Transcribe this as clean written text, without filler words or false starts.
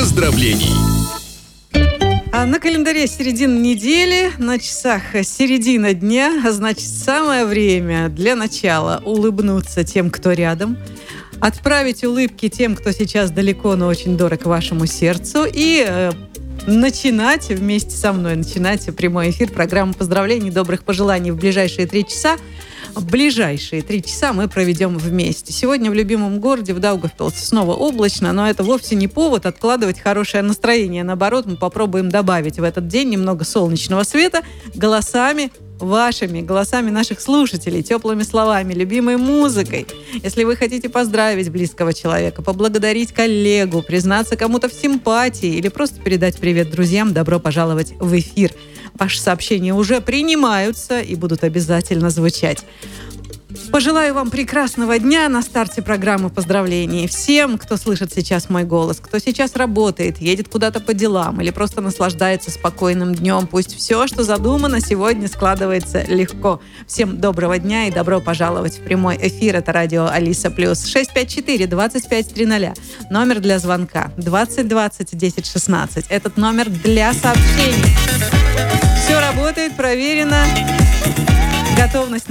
поздравлений. На календаре середина недели, на часах середина дня, значит, самое время для начала улыбнуться тем, кто рядом, отправить улыбки тем, кто сейчас далеко, но очень дорог вашему сердцу, и начинать вместе со мной, начинать прямой эфир программы поздравлений, добрых пожеланий в ближайшие 3 часа. Ближайшие 3 часа мы проведем вместе. Сегодня в любимом городе, в Даугавпилсе, снова облачно, но это вовсе не повод откладывать хорошее настроение. Наоборот, мы попробуем добавить в этот день немного солнечного света голосами вашими, голосами наших слушателей, теплыми словами, любимой музыкой. Если вы хотите поздравить близкого человека, поблагодарить коллегу, признаться кому-то в симпатии или просто передать привет друзьям, добро пожаловать в эфир. Ваши сообщения уже принимаются и будут обязательно звучать. Пожелаю вам прекрасного дня на старте программы поздравлений. Всем, кто слышит сейчас мой голос, кто сейчас работает, едет куда-то по делам или просто наслаждается спокойным днем. Пусть все, что задумано, сегодня складывается легко. Всем доброго дня и добро пожаловать в прямой эфир. Это радио Алиса Плюс. 654-2530. Номер для звонка 2020-1016. Этот номер для сообщений. Все работает, проверено. Готовность